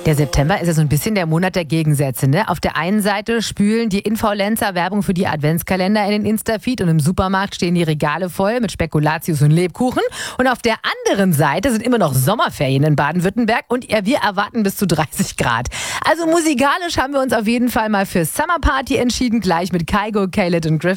Der September ist ja so ein bisschen der Monat der Gegensätze, ne? Auf der einen Seite spülen die Influencer Werbung für die Adventskalender in den Insta-Feed und im Supermarkt stehen die Regale voll mit Spekulatius und Lebkuchen. Und auf der anderen Seite sind immer noch Sommerferien in Baden-Württemberg und wir erwarten bis zu 30 Grad. Also musikalisch haben wir uns auf jeden Fall mal für Summer Party entschieden, gleich mit Kygo, Khaled und Griff.